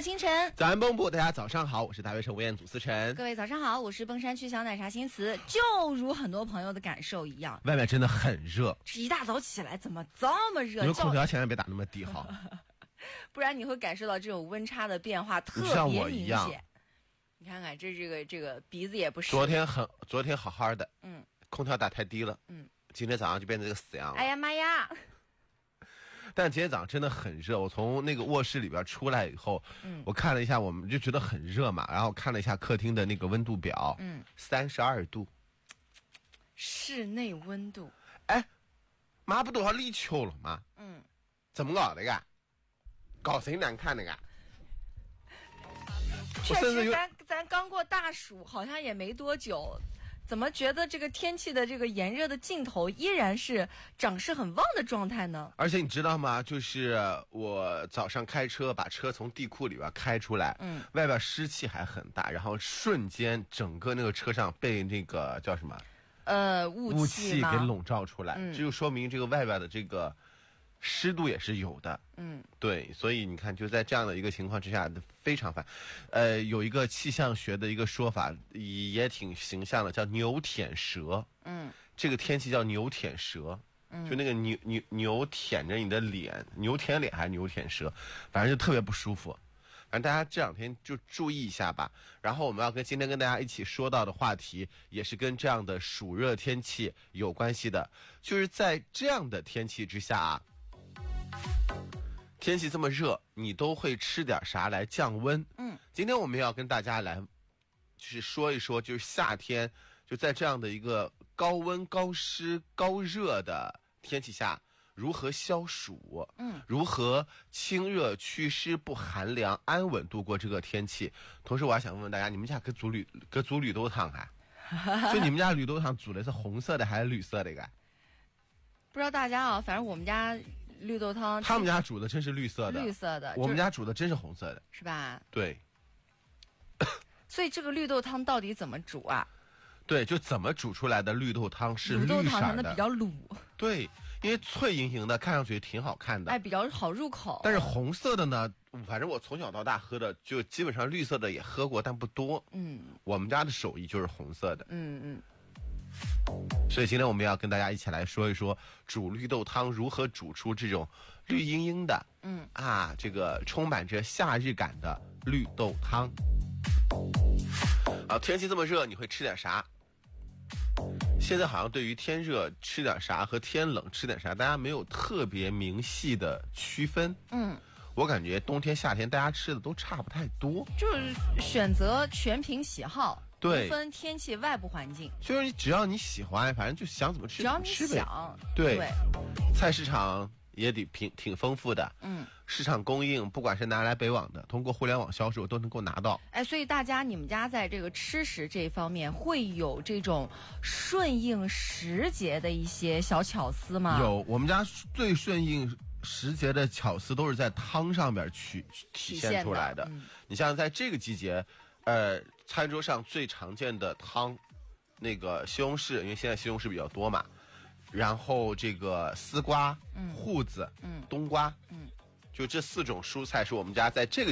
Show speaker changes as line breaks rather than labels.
清晨，
早安奔波，大家早上好，我是大学生吴彦祖思晨。
各位早上好，我是崩山区小奶茶新词。就如很多朋友的感受一样，
外面真的很热，
一大早起来怎么这么热？
你们空调千万别打那么低哈，
不然你会感受到这种温差的变化特别明显。你看看这个鼻子也不是。昨天
好好的，空调打太低了，今天早上就变成这个死样了。
哎呀妈呀！
但今天早上真的很热，我从那个卧室里边出来以后，我看了一下，我们就觉得很热嘛，然后看了一下客厅的那个温度表，32度，
室内温度。
哎，妈不都要立秋了吗？怎么搞的呀？搞谁难看的呀？
确实，咱刚过大暑，好像也没多久。怎么觉得这个天气的这个炎热的劲头依然是涨势很旺的状态呢？
而且你知道吗？就是我早上开车把车从地库里边开出来，外边湿气还很大，然后瞬间整个那个车上被那个叫什么雾气给笼罩出来，这就说明这个外边的这个湿度也是有的。对，所以你看就在这样的一个情况之下非常烦。有一个气象学的一个说法也挺形象的，叫牛舔舌。这个天气叫牛舔舌，就那个牛舔着你的脸，牛舔脸还是牛舔舌，反正就特别不舒服。反正大家这两天就注意一下吧。然后我们要今天跟大家一起说到的话题也是跟这样的暑热天气有关系的，就是在这样的天气之下啊，天气这么热，你都会吃点啥来降温？今天我们要跟大家来就是说一说，就是夏天就在这样的一个高温高湿高热的天气下如何消暑，如何清热祛湿不寒凉安稳度过这个天气。同时我还想问问大家，你们家搁煮绿豆汤还就你们家绿豆汤煮的是红色的还是绿色的呀？
不知道大家啊，反正我们家绿豆汤，
他们家煮的真是绿色的，我们家煮的真是红色的，
是吧？
对。
所以这个绿豆汤到底怎么煮啊？
对，就怎么煮出来的绿豆汤是绿色的。绿豆汤
比较卤。
对，因为脆莹莹的，看上去挺好看的。
哎，比较好入口。
但是红色的呢，反正我从小到大喝的，就基本上绿色的也喝过，但不多。我们家的手艺就是红色的。所以今天我们要跟大家一起来说一说煮绿豆汤如何煮出这种绿莹莹的，这个充满着夏日感的绿豆汤。天气这么热，你会吃点啥？现在好像对于天热吃点啥和天冷吃点啥，大家没有特别明细的区分。我感觉冬天夏天大家吃的都差不太多，
就是选择全凭喜好。
对，
不分天气外部环境，
就是只要你喜欢，反正就想怎么吃
只要你
吃呗。
想，
对，菜市场也得挺丰富的，市场供应不管是南来北往的，通过互联网销售都能够拿到。
所以大家你们家在这个吃食这方面会有这种顺应时节的一些小巧思吗？
有，我们家最顺应时节的巧思都是在汤上边体现出来的。你像在这个季节，餐桌上最常见的汤，那个西红柿，因为现在西红柿比较多嘛，然后这个丝瓜、瓠子、冬瓜，就这4种蔬菜是我们家在这个